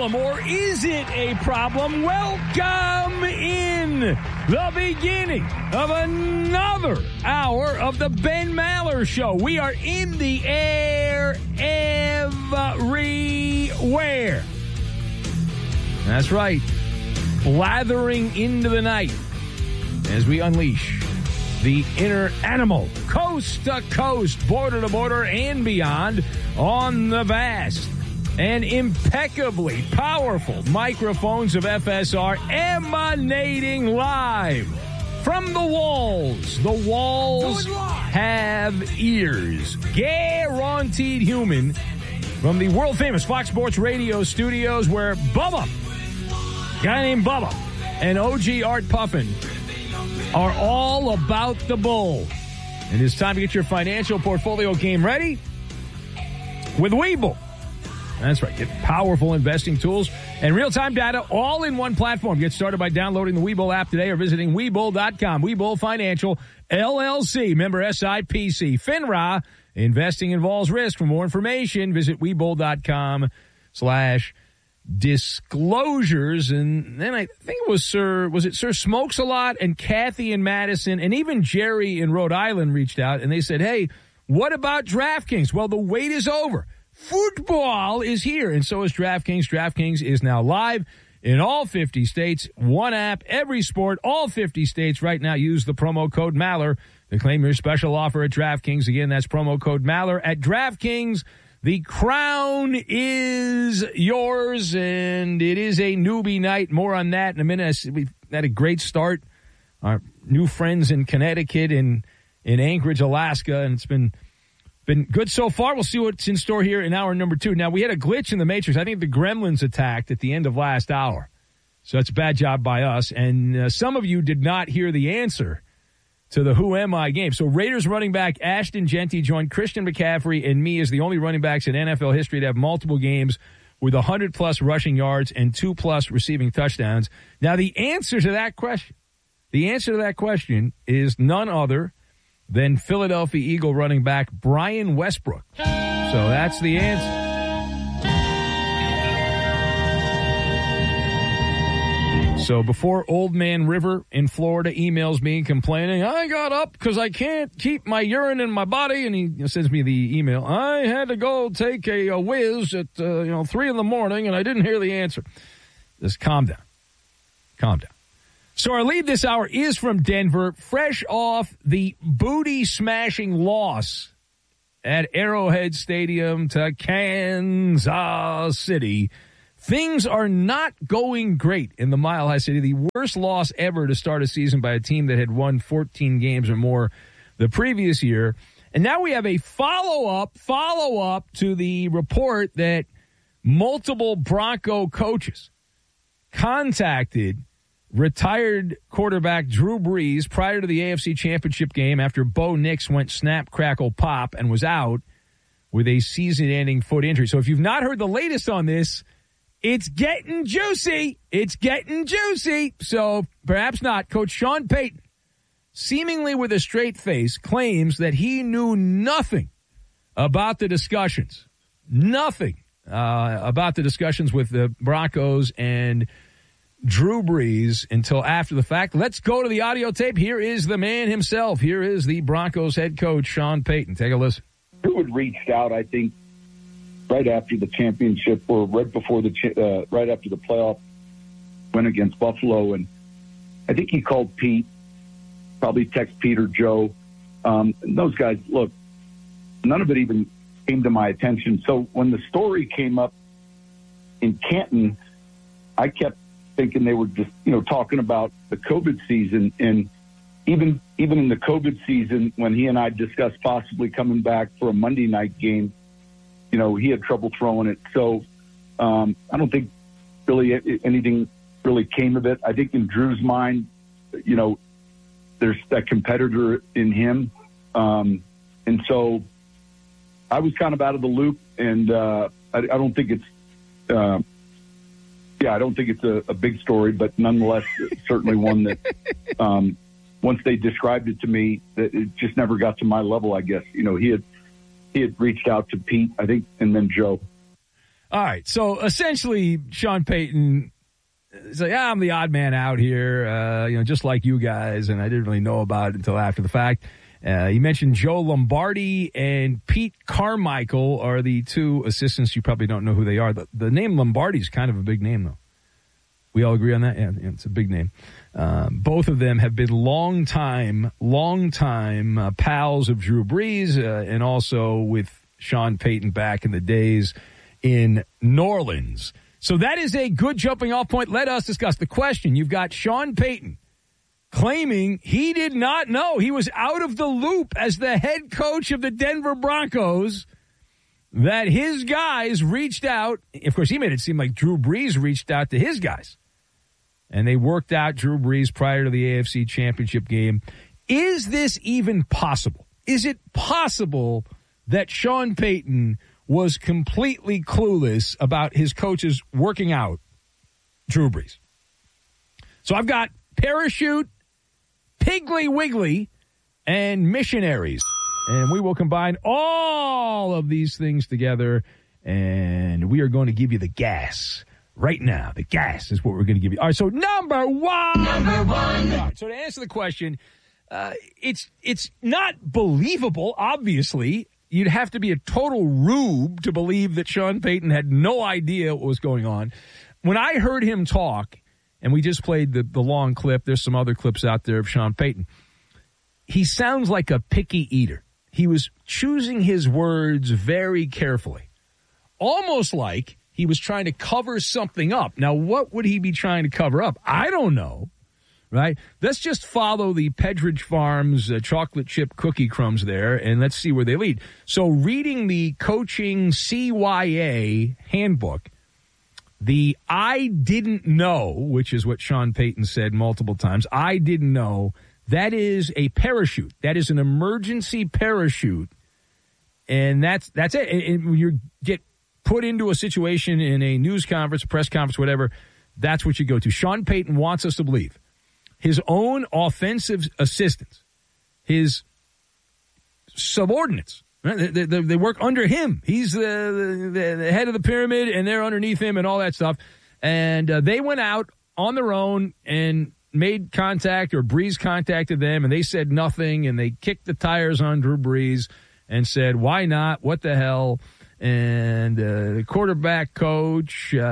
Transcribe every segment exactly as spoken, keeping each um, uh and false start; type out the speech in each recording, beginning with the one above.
problem, or is it a problem? Welcome in the beginning of another hour of the Ben Maller Show. We are in the air everywhere. That's right. Blathering into the night as we unleash the inner animal, coast to coast, border to border, and beyond on the vast and impeccably powerful microphones of F S R, emanating live from the walls. The walls have ears. Guaranteed human from the world-famous Fox Sports Radio studios, where Bubba, a guy named Bubba, and O G Art Puffin are all about the bull. And it's time to get your financial portfolio game ready with Webull. That's right. Get powerful investing tools and real-time data all in one platform. Get started by downloading the Webull app today or visiting Webull dot com. Webull Financial, L L C, member S I P C. FINRA, investing involves risk. For more information, visit Webull dot com slash disclosures. And then I think it was Sir, was it Sir Smokes-A-Lot and Kathy in Madison, and even Jerry in Rhode Island reached out, and they said, hey, what about DraftKings? Well, the wait is over. Football is here, and so is DraftKings. DraftKings is now live in all fifty states. One app, every sport, all fifty states. Right now, use the promo code Maller to claim your special offer at DraftKings. Again, that's promo code Maller at DraftKings. The crown is yours, and it is a newbie night. More on that in a minute. We've had a great start. Our new friends in Connecticut and in Anchorage, Alaska, and it's been been good so far. We'll see what's in store here in hour number two. Now, we had a glitch in the Matrix. I think the Gremlins attacked at the end of last hour, so that's a bad job by us. And uh, some of you did not hear the answer to the Who Am I game. So Raiders running back Ashton Jeanty joined Christian McCaffrey and me as the only running backs in N F L history to have multiple games with one hundred plus rushing yards and two plus receiving touchdowns. Now, the answer to that question, the answer to that question is none other than Philadelphia Eagle running back Brian Westbrook. So that's the answer. So before Old Man River in Florida emails me complaining, I got up because I can't keep my urine in my body, and he sends me the email, I had to go take a, a whiz at uh, you know three in the morning, and I didn't hear the answer. Just calm down. Calm down. So our lead this hour is from Denver, fresh off the booty-smashing loss at Arrowhead Stadium to Kansas City. Things are not going great in the Mile High City. The worst loss ever to start a season by a team that had won fourteen games or more the previous year. And now we have a follow-up, follow-up to the report that multiple Bronco coaches contacted retired quarterback Drew Brees prior to the A F C Championship game after Bo Nix went snap, crackle, pop and was out with a season-ending foot injury. So if you've not heard the latest on this, it's getting juicy. It's getting juicy. So perhaps not. Coach Sean Payton, seemingly with a straight face, claims that he knew nothing about the discussions. Nothing uh, about the discussions with the Broncos and Drew Brees until after the fact. Let's go to the audio tape. Here is the man himself. Here is the Broncos head coach, Sean Payton. Take a listen. Drew had reached out, I think, right after the championship or right before the uh, right after the playoff win against Buffalo, and I think he called Pete, probably text Pete or Joe. Um, and those guys, look, none of it even came to my attention. So when the story came up in Canton, I kept thinking they were just, you know, talking about the COVID season. And even even in the COVID season, when he and I discussed possibly coming back for a Monday night game, you know, he had trouble throwing it. So um, I don't think really anything really came of it. I think in Drew's mind, you know, there's that competitor in him. Um, and so I was kind of out of the loop, and uh, I, I don't think it's, uh, yeah, I don't think it's a, a big story, but nonetheless, certainly one that um, once they described it to me, that it just never got to my level, I guess. You know, he had, he had reached out to Pete, I think, and then Joe. All right. So essentially, Sean Payton is like, ah, I'm the odd man out here, uh, you know, just like you guys, and I didn't really know about it until after the fact. Uh, you mentioned Joe Lombardi and Pete Carmichael are the two assistants. You probably don't know who they are. The, the name Lombardi is kind of a big name, though. We all agree on that? Yeah, it's a big name. Um, both of them have been long time, long time uh, pals of Drew Brees uh, and also with Sean Payton back in the days in New Orleans. So that is a good jumping off point. Let us discuss the question. You've got Sean Payton claiming he did not know. He was out of the loop as the head coach of the Denver Broncos, that his guys reached out. Of course, he made it seem like Drew Brees reached out to his guys. And they worked out Drew Brees prior to the A F C Championship game. Is this even possible? Is it possible that Sean Payton was completely clueless about his coaches working out Drew Brees? So I've got Parachute, Piggly Wiggly, and Missionaries. And we will combine all of these things together, and we are going to give you the gas. Right now, the gas is what we're going to give you. All right, so number one. Number one. All right, so to answer the question, uh, it's it's not believable, obviously. You'd have to be a total rube to believe that Sean Payton had no idea what was going on. When I heard him talk, and we just played the, the long clip, there's some other clips out there of Sean Payton, he sounds like a picky eater. He was choosing his words very carefully, almost like he was trying to cover something up. Now, what would he be trying to cover up? I don't know, right? Let's just follow the Pedridge Farms uh, chocolate chip cookie crumbs there, and let's see where they lead. So reading the coaching C Y A handbook, the I didn't know, which is what Sean Payton said multiple times, I didn't know, that is a parachute. That is an emergency parachute, and that's that's it. And, and when you get put into a situation in a news conference, press conference, whatever, that's what you go to. Sean Payton wants us to believe his own offensive assistants, his subordinates, right? they, they, they work under him. He's the, the, the head of the pyramid, and they're underneath him and all that stuff. And uh, they went out on their own and made contact, or Brees contacted them, and they said nothing, and they kicked the tires on Drew Brees and said, why not? What the hell? And uh, the quarterback coach uh,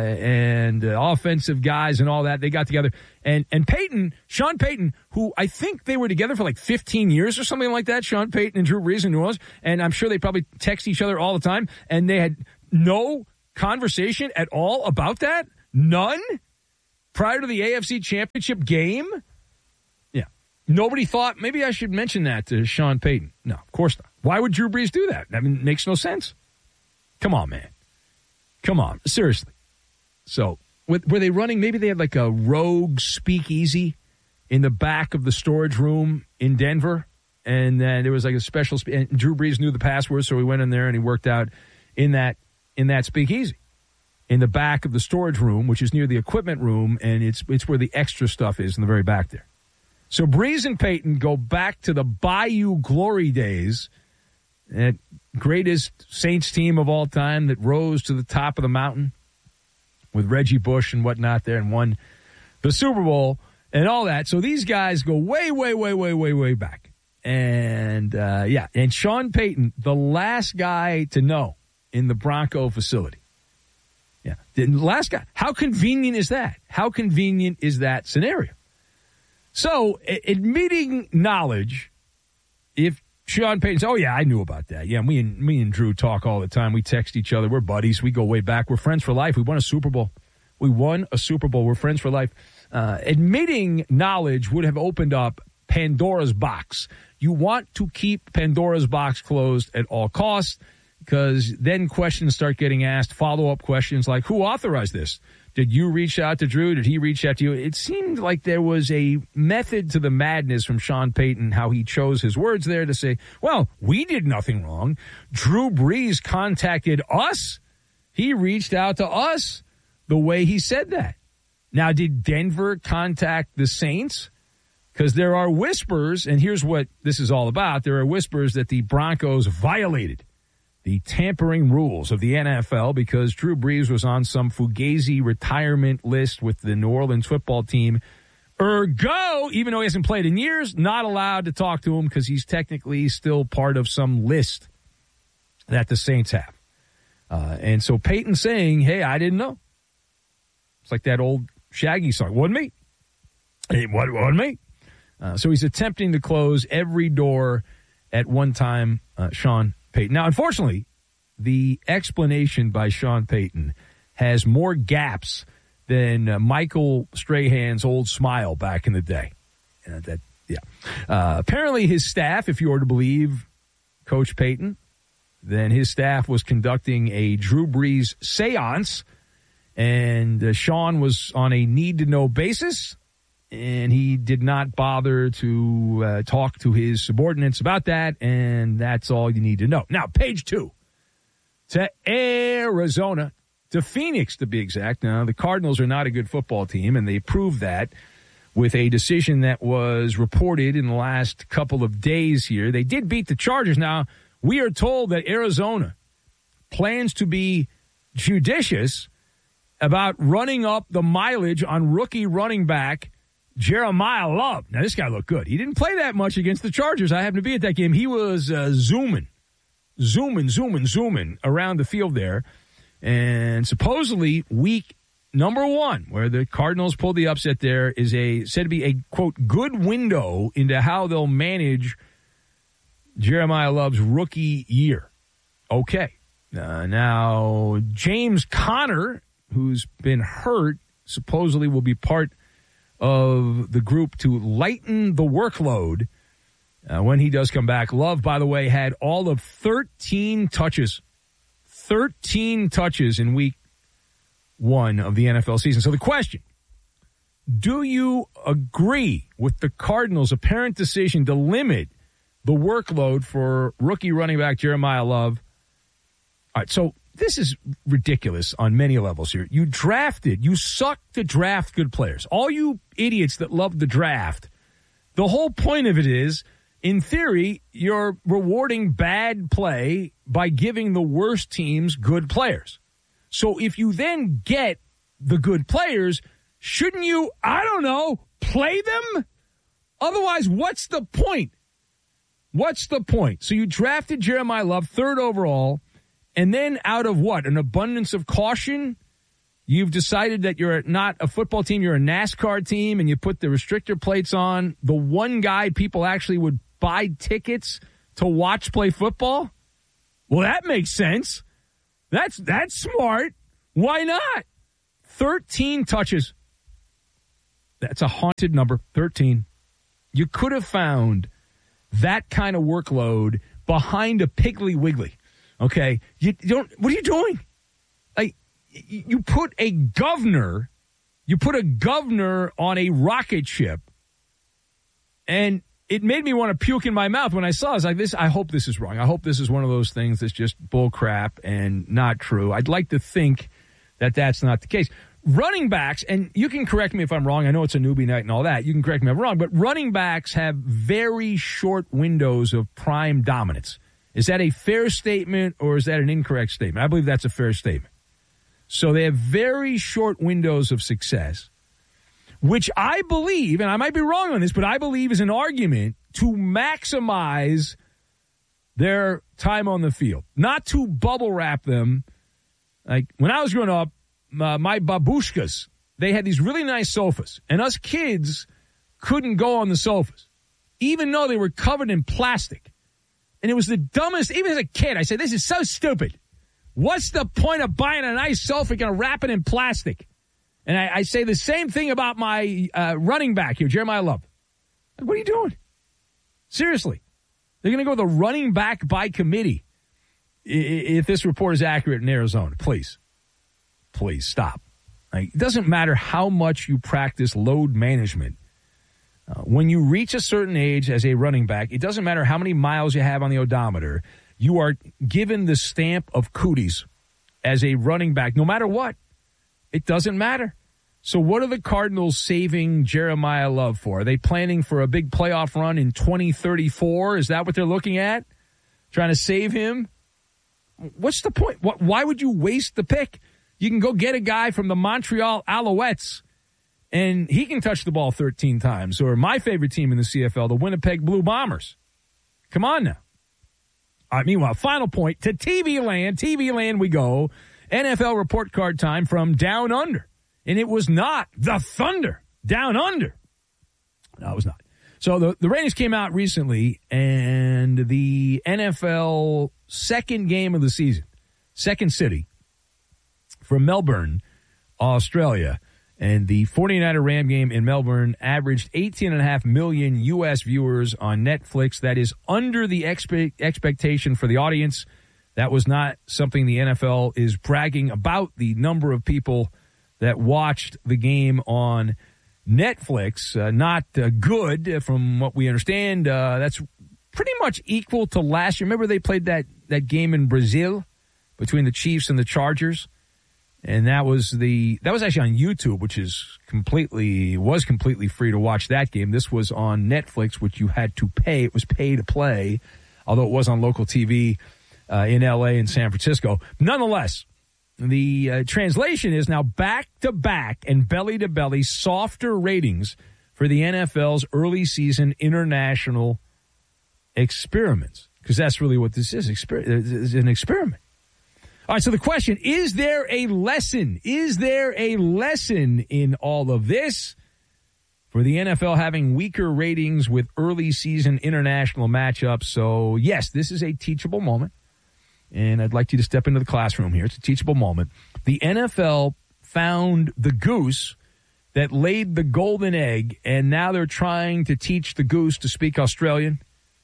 and uh, offensive guys and all that, they got together. And and Payton, Sean Payton, who I think they were together for like fifteen years or something like that, Sean Payton and Drew Brees in New Orleans, and I'm sure they probably text each other all the time, and they had no conversation at all about that? None? Prior to the A F C Championship game? Yeah. Nobody thought, maybe I should mention that to Sean Payton. No, of course not. Why would Drew Brees do that? I mean, it makes no sense. Come on, man. Come on. Seriously. So, were they running, maybe they had like a rogue speakeasy in the back of the storage room in Denver, and then there was like a special, spe- and Drew Brees knew the password, so he went in there and he worked out in that in that speakeasy in the back of the storage room, which is near the equipment room, and it's it's where the extra stuff is in the very back there. So Brees and Payton go back to the Bayou Glory days, that greatest Saints team of all time that rose to the top of the mountain with Reggie Bush and whatnot there and won the Super Bowl and all that. So these guys go way, way, way, way, way, way back. And, uh, yeah, and Sean Payton, the last guy to know in the Bronco facility. Yeah, the last guy. How convenient is that? How convenient is that scenario? So, admitting knowledge, if Sean Payton says, oh, yeah, I knew about that. Yeah, me and me and Drew talk all the time. We text each other. We're buddies. We go way back. We're friends for life. We won a Super Bowl. We won a Super Bowl. We're friends for life. Uh, admitting knowledge would have opened up Pandora's box. You want to keep Pandora's box closed at all costs, because then questions start getting asked, follow-up questions like, who authorized this? Did you reach out to Drew? Did he reach out to you? It seemed like there was a method to the madness from Sean Payton, how he chose his words there to say, well, we did nothing wrong. Drew Brees contacted us. He reached out to us the way he said that. Now, did Denver contact the Saints? Because there are whispers, and here's what this is all about. There are whispers that the Broncos violated the tampering rules of the N F L because Drew Brees was on some fugazi retirement list with the New Orleans football team. Ergo, even though he hasn't played in years, not allowed to talk to him because he's technically still part of some list that the Saints have. Uh, and so Peyton's saying, hey, I didn't know. It's like that old Shaggy song. Wasn't me. It wasn't me. Uh, so he's attempting to close every door at one time, uh, Sean Payton. Now, unfortunately, the explanation by Sean Payton has more gaps than uh, Michael Strahan's old smile back in the day. Uh, that, yeah. Uh, apparently, his staff, if you were to believe Coach Payton, then his staff was conducting a Drew Brees seance, and uh, Sean was on a need-to-know basis, and he did not bother to uh, talk to his subordinates about that, and that's all you need to know. Now, page two, to Arizona, to Phoenix to be exact. Now, the Cardinals are not a good football team, and they proved that with a decision that was reported in the last couple of days here. They did beat the Chargers. Now, we are told that Arizona plans to be judicious about running up the mileage on rookie running back Jeremiah Love. Now, this guy looked good. He didn't play that much against the Chargers. I happened to be at that game. He was uh, zooming, zooming, zooming, zooming around the field there. And supposedly week number one, where the Cardinals pulled the upset there, is a said to be a, quote, good window into how they'll manage Jeremiah Love's rookie year. Okay. Uh, now, James Conner, who's been hurt, supposedly will be part of the group to lighten the workload uh, when he does come back. Love, by the way, had all of thirteen touches. thirteen touches in week one of the N F L season. So the question, do you agree with the Cardinals' apparent decision to limit the workload for rookie running back Jeremiah Love? All right, so this is ridiculous on many levels here. You drafted, you suck to draft good players. All you idiots that love the draft, the whole point of it is, in theory, you're rewarding bad play by giving the worst teams good players. So if you then get the good players, shouldn't you, I don't know, play them? Otherwise, what's the point? What's the point? So you drafted Jeremiah Love, third overall, and then out of what? An abundance of caution, you've decided that you're not a football team, you're a NASCAR team, and you put the restrictor plates on the one guy people actually would buy tickets to watch play football? Well, that makes sense. That's that's smart. Why not? thirteen touches. That's a haunted number, thirteen. You could have found that kind of workload behind a Piggly Wiggly. Okay? You don't what are you doing? Like, you put a governor, you put a governor on a rocket ship, and it made me want to puke in my mouth when I saw it. I was like, this, I hope this is wrong. I hope this is one of those things that's just bull crap and not true. I'd like to think that that's not the case. Running backs, and you can correct me if I'm wrong. I know it's a newbie night and all that. You can correct me if I'm wrong. But running backs have very short windows of prime dominance. Is that a fair statement or is that an incorrect statement? I believe that's a fair statement. So they have very short windows of success, which I believe, and I might be wrong on this, but I believe is an argument to maximize their time on the field, not to bubble wrap them. Like when I was growing up, uh, my babushkas, they had these really nice sofas, and us kids couldn't go on the sofas, even though they were covered in plastic. And it was the dumbest, even as a kid, I said, this is so stupid. What's the point of buying a nice sofa and going to wrap it in plastic? And I, I say the same thing about my uh, running back here, Jeremiah Love. Like, what are you doing? Seriously. They're going to go with a running back by committee if this report is accurate in Arizona. Please. Please stop. Like, it doesn't matter how much you practice load management. Uh, when you reach a certain age as a running back, it doesn't matter how many miles you have on the odometer. You are given the stamp of cooties as a running back, no matter what. It doesn't matter. So what are the Cardinals saving Jeremiah Love for? Are they planning for a big playoff run in twenty thirty-four? Is that what they're looking at? Trying to save him? What's the point? What, why would you waste the pick? You can go get a guy from the Montreal Alouettes, and he can touch the ball thirteen times. Or my favorite team in the C F L, the Winnipeg Blue Bombers. Come on now. All right, meanwhile, final point to T V land. T V land we go. N F L report card time from Down Under. And it was not the Thunder. Down Under. No, it was not. So the, the ratings came out recently, and the N F L second game of the season, second city, from Melbourne, Australia, and the 49er Ram game in Melbourne averaged eighteen point five million U S viewers on Netflix. That is under the expe- expectation for the audience. That was not something the N F L is bragging about, the number of people that watched the game on Netflix. Uh, not uh, good from what we understand. Uh, that's pretty much equal to last year. Remember they played that, that game in Brazil between the Chiefs and the Chargers? And that was the that was actually on YouTube, which is completely was completely free to watch that game. This was on Netflix, which you had to pay. It was pay to play, although it was on local T V uh, in L A and San Francisco. Nonetheless, the uh, translation is now back to back and belly to belly softer ratings for the N F L's early season international experiments, because that's really what this is. Exper- it's an experiment. All right, so the question, is there a lesson? Is there a lesson in all of this for the N F L having weaker ratings with early season international matchups? So, yes, this is a teachable moment, and I'd like you to step into the classroom here. It's a teachable moment. The N F L found the goose that laid the golden egg, and now they're trying to teach the goose to speak Australian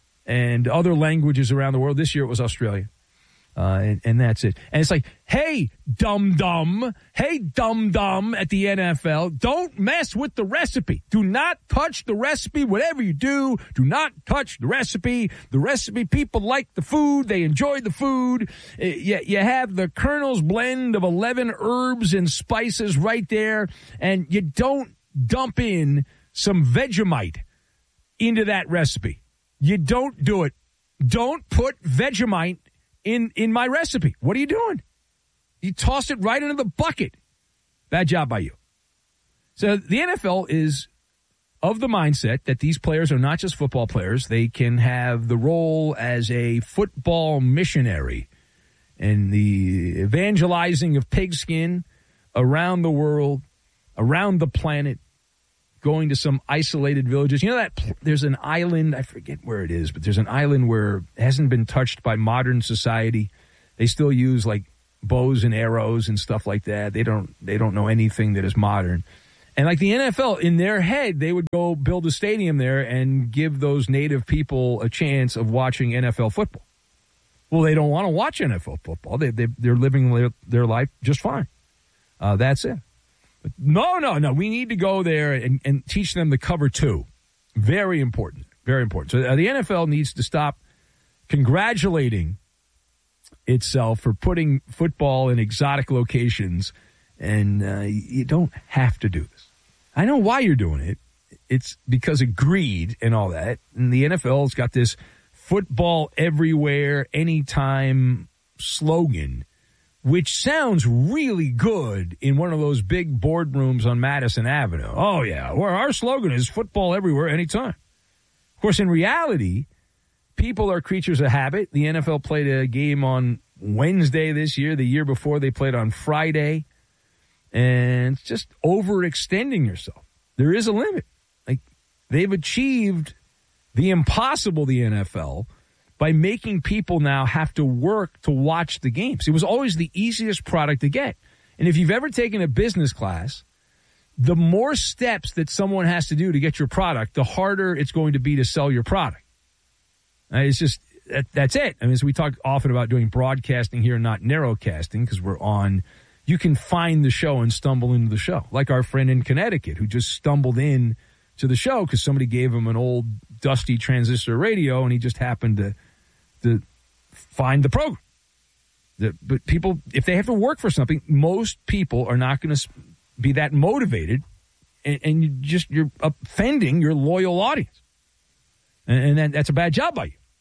and other languages around the world. This year it was Australian. Uh, and, and that's it. And it's like, hey, dum-dum, hey, dum-dum at the N F L, don't mess with the recipe. Do not touch the recipe. Whatever you do, do not touch the recipe. The recipe, people like the food. They enjoy the food. You, you have the Colonel's blend of eleven herbs and spices right there, and you don't dump in some Vegemite into that recipe. You don't do it. Don't put Vegemite in in my recipe. What are you doing? You toss it right into the bucket. Bad job by you. So the N F L is of the mindset that these players are not just football players. They can have the role as a football missionary and the evangelizing of pigskin around the world, around the planet, going to some isolated villages. You know that there's an island, I forget where it is, but there's an island where it hasn't been touched by modern society. They still use like bows and arrows and stuff like that. They don't they don't know anything that is modern. And like the N F L, in their head, they would go build a stadium there and give those native people a chance of watching N F L football. Well, they don't want to watch N F L football. They, they, they're living their, their life just fine. Uh, that's it. No, no, no. We need to go there and, and teach them the cover two. Very important. Very important. So uh, the N F L needs to stop congratulating itself for putting football in exotic locations, and uh, you don't have to do this. I know why you're doing it. It's because of greed and all that. And the N F L's got this football everywhere, anytime slogan, which sounds really good in one of those big boardrooms on Madison Avenue. Oh, yeah, where our slogan is football everywhere, anytime. Of course, in reality, people are creatures of habit. The N F L played a game on Wednesday this year. The year before, they played on Friday. And it's just overextending yourself. There is a limit. Like, they've achieved the impossible, the N F L, by making people now have to work to watch the games. It was always the easiest product to get. And if you've ever taken a business class, the more steps that someone has to do to get your product, the harder it's going to be to sell your product. Uh, it's just, that, that's it. I mean, so we talk often about doing broadcasting here, not narrowcasting, because we're on, you can find the show and stumble into the show. Like our friend in Connecticut who just stumbled in to the show because somebody gave him an old dusty transistor radio and he just happened to to find the program. The, but people, if they have to work for something, most people are not going to be that motivated, and, and you just you're offending your loyal audience, and, and that, that's a bad job by you.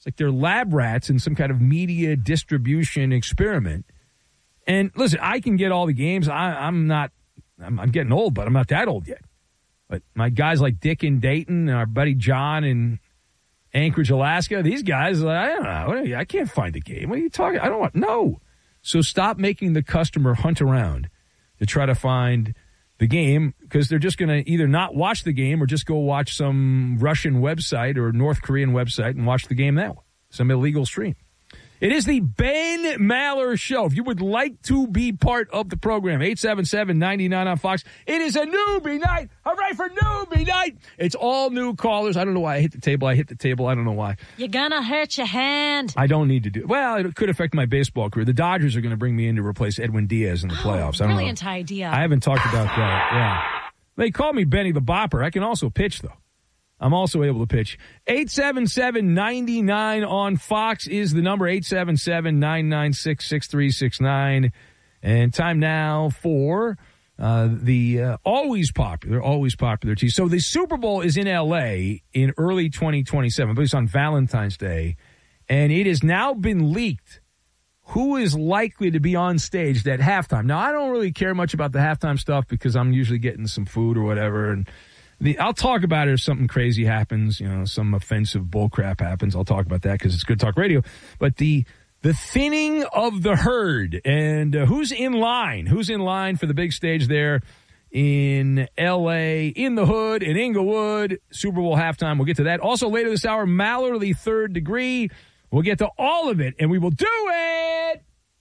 It's like they're lab rats in some kind of media distribution experiment. And listen, I can get all the games. I, I'm not, I'm, I'm getting old, but I'm not that old yet. But my guys like Dick in Dayton and our buddy John in Anchorage, Alaska, these guys, I don't know. I can't find the game. What are you talking? I don't want, no. So stop making the customer hunt around to try to find the game, because they're just going to either not watch the game or just go watch some Russian website or North Korean website and watch the game that way, some illegal stream. It is the Ben Maller Show. If you would like to be part of the program, eight seven seven, nine nine on Fox. It is a newbie night. Hooray for newbie night. It's all new callers. I don't know why I hit the table. I hit the table. I don't know why. You're going to hurt your hand. I don't need to do it. Well, it could affect my baseball career. The Dodgers are going to bring me in to replace Edwin Diaz in the playoffs. Oh, I don't brilliant know. idea. I haven't talked about that. Yeah. They call me Benny the Bopper. I can also pitch, though. I'm also able to pitch. eight seven seven, nine nine on Fox is the number, eight seven seven, nine nine six, six three six nine. And time now for uh, the uh, always popular, always popular team. So the Super Bowl is in L A in early twenty twenty-seven, I believe it's on Valentine's Day. And it has now been leaked who is likely to be on stage at halftime. Now, I don't really care much about the halftime stuff because I'm usually getting some food or whatever, and The, I'll talk about it if something crazy happens, you know, some offensive bullcrap happens. I'll talk about that because it's Good Talk Radio. But the the thinning of the herd and uh, who's in line, who's in line for the big stage there in L A, in the hood, in Inglewood, Super Bowl halftime. We'll get to that. Also later this hour, Mallerly Third Degree. We'll get to all of it, and we will do it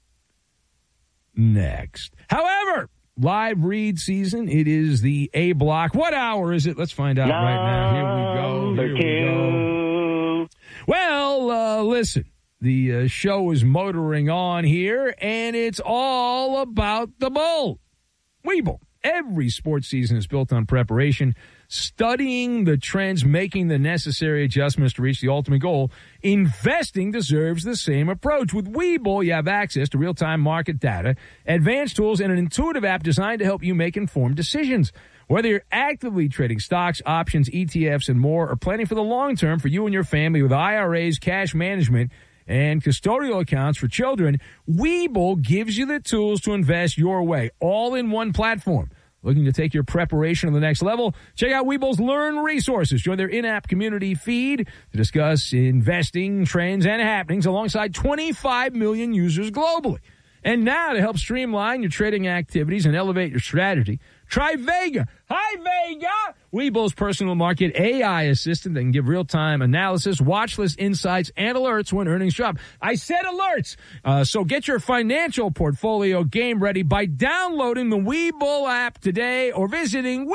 next. However, live read season. It is the A block. What hour is it? Let's find out right now. Here we go. Here we go. Well, uh, listen. The uh, show is motoring on here, and it's all about the Bull. Weeble. Every sports season is built on preparation, studying the trends, making the necessary adjustments to reach the ultimate goal. Investing deserves the same approach. With Webull, you have access to real-time market data, advanced tools, and an intuitive app designed to help you make informed decisions. Whether you're actively trading stocks, options, E T Fs, and more, or planning for the long term for you and your family with I R As, cash management, and custodial accounts for children, Webull gives you the tools to invest your way, all in one platform. Looking to take your preparation to the next level? Check out Webull's Learn resources. Join their in-app community feed to discuss investing trends and happenings alongside twenty-five million users globally. And now to help streamline your trading activities and elevate your strategy, try Vega. Hi, Vega! Webull's personal market A I assistant that can give real-time analysis, watch list insights, and alerts when earnings drop. I said alerts! Uh, so get your financial portfolio game ready by downloading the Webull app today or visiting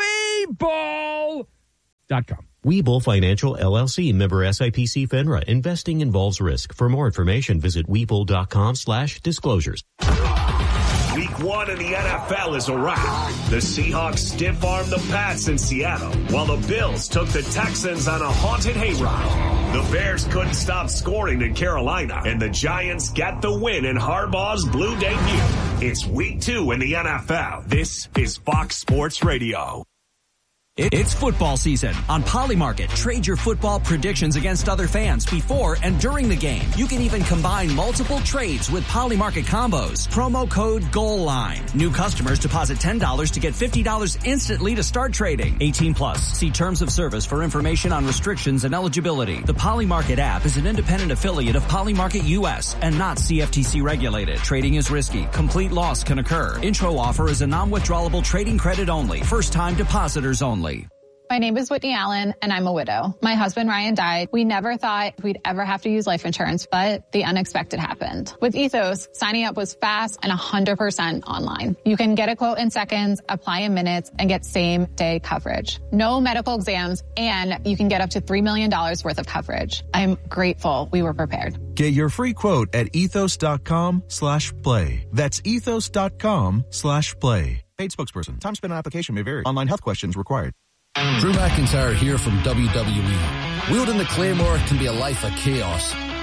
Webull dot com. Webull Financial, L L C, member S I P C FINRA. Investing involves risk. For more information, visit Webull.com slash disclosures. Week one in the N F L is a wrap. The Seahawks stiff-armed the Pats in Seattle, while the Bills took the Texans on a haunted hayride. The Bears couldn't stop scoring in Carolina, and the Giants get the win in Harbaugh's blue debut. It's week two in the N F L. This is Fox Sports Radio. It's football season. On Polymarket, trade your football predictions against other fans before and during the game. You can even combine multiple trades with Polymarket combos. Promo code GOALLINE. New customers deposit ten dollars to get fifty dollars instantly to start trading. eighteen plus. See terms of service for information on restrictions and eligibility. The Polymarket app is an independent affiliate of Polymarket U S and not C F T C regulated. Trading is risky. Complete loss can occur. Intro offer is a non-withdrawable trading credit only. First-time depositors only. My name is Whitney Allen, and I'm a widow. My husband, Ryan, died. We never thought we'd ever have to use life insurance, but the unexpected happened. With Ethos, signing up was fast and one hundred percent online. You can get a quote in seconds, apply in minutes, and get same-day coverage. No medical exams, and you can get up to three million dollars worth of coverage. I'm grateful we were prepared. Get your free quote at ethos.com slash play. That's ethos.com slash play. Paid spokesperson. Time spent on application may vary. Online health questions required. Drew McIntyre here from W W E. Wielding the Claymore can be a life of chaos.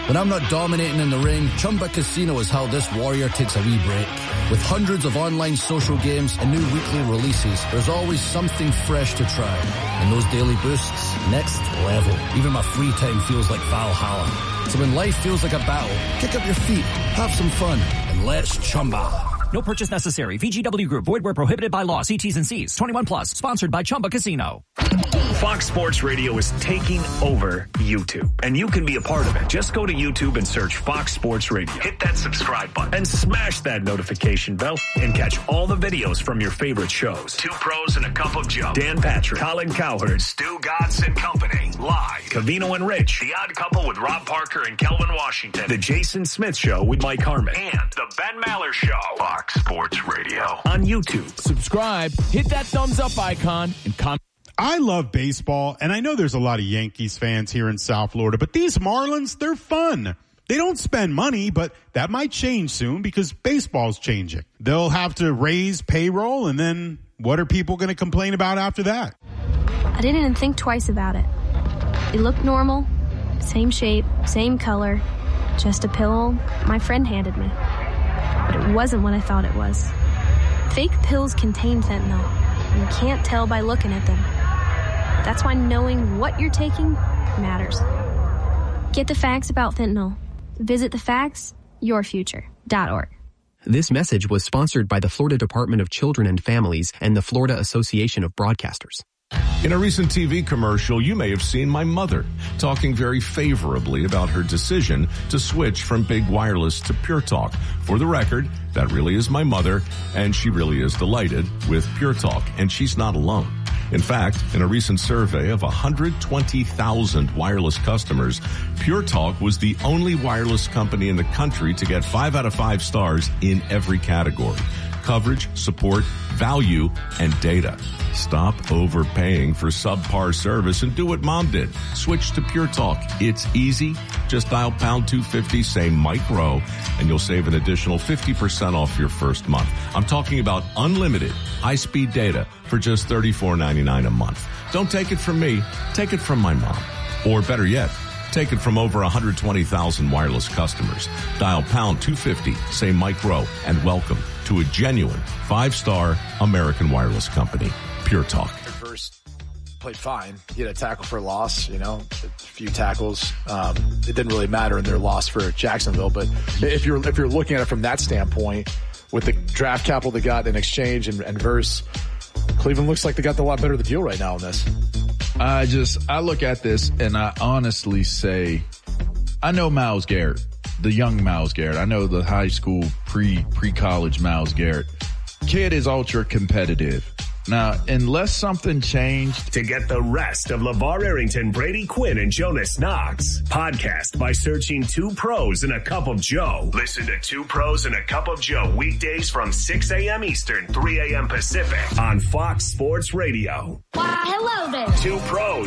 When I'm not dominating in the ring, Chumba Casino is how this warrior takes a wee break. With hundreds of online social games and new weekly releases, there's always something fresh to try. And those daily boosts, next level. Even my free time feels like Valhalla. So when life feels like a battle, kick up your feet, have some fun, and let's Chumba. No purchase necessary. V G W Group. Void where prohibited by law. See T's and C's. twenty-one plus. Sponsored by Chumba Casino. Fox Sports Radio is taking over YouTube, and you can be a part of it. Just go to YouTube and search Fox Sports Radio. Hit that subscribe button and smash that notification bell and catch all the videos from your favorite shows. Two Pros and a Cup of Joe. Dan Patrick, Colin Cowherd, Stu Godson Company. Live. Cavino and Rich. The Odd Couple with Rob Parker and Kelvin Washington. The Jason Smith Show with Mike Harmon. And The Ben Maller Show. Fox Sports Radio on YouTube. Subscribe, hit that thumbs up icon, and comment. I love baseball, and I know there's a lot of Yankees fans here in South Florida, but these Marlins, they're fun. They don't spend money, but that might change soon because baseball's changing. They'll have to raise payroll, and then what are people going to complain about after that? I didn't even think twice about it. It looked normal, same shape, same color, just a pill my friend handed me. But it wasn't what I thought it was. Fake pills contain fentanyl, and you can't tell by looking at them. That's why knowing what you're taking matters. Get the facts about fentanyl. Visit the facts your future dot org. This message was sponsored by the Florida Department of Children and Families and the Florida Association of Broadcasters. In a recent T V commercial, you may have seen my mother talking very favorably about her decision to switch from Big Wireless to Pure Talk. For the record, that really is my mother, and she really is delighted with Pure Talk, and she's not alone. In fact, in a recent survey of one hundred twenty thousand wireless customers, Pure Talk was the only wireless company in the country to get five out of five stars in every category: coverage, support, value, and data. Stop overpaying for subpar service and do what Mom did. Switch to Pure Talk. It's easy. Just dial pound two fifty, say Mike Rowe, and you'll save an additional fifty percent off your first month. I'm talking about unlimited high-speed data for just thirty-four ninety-nine a month. Don't take it from me. Take it from my mom. Or better yet, take it from over one hundred twenty thousand wireless customers. Dial pound two fifty, say Mike Rowe, and welcome to a genuine five-star American wireless company. Pure Talk. First played fine. He had a tackle for a loss, you know, a few tackles. Um, it didn't really matter in their loss for Jacksonville, but if you're if you're looking at it from that standpoint, with the draft capital they got in exchange and, and Verse, Cleveland looks like they got the lot better of the deal right now in this. I just, I look at this and I honestly say, I know Myles Garrett, the young Myles Garrett. I know the high school pre, pre-college Myles Garrett. Kid is ultra competitive. Now, unless something changed. To get the rest of LeVar Arrington, Brady Quinn, and Jonas Knox, podcast by searching Two Pros and a Cup of Joe. Listen to Two Pros and a Cup of Joe weekdays from six a.m. Eastern, three a.m. Pacific on Fox Sports Radio. Why, hello there. Two Pros